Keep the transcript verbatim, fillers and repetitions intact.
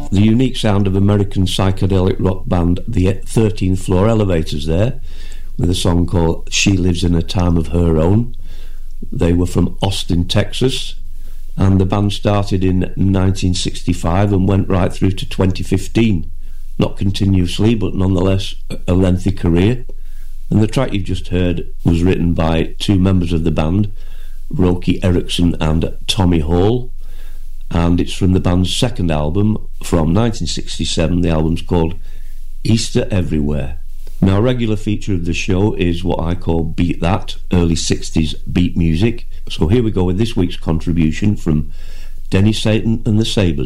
the unique sound of American psychedelic rock band the thirteenth Floor Elevators there, with a song called She Lives in a Time of Her Own. They were from Austin, Texas, and the band started in nineteen sixty-five and went right through to twenty fifteen. Not continuously, but nonetheless a lengthy career. And the track you've just heard was written by two members of the band, Roky Erickson and Tommy Hall, and it's from the band's second album from nineteen sixty-seven. The album's called Easter Everywhere. Now, a regular feature of the show is what I call Beat That, early sixties beat music. So here we go with this week's contribution from Denny Satan and the Sabres.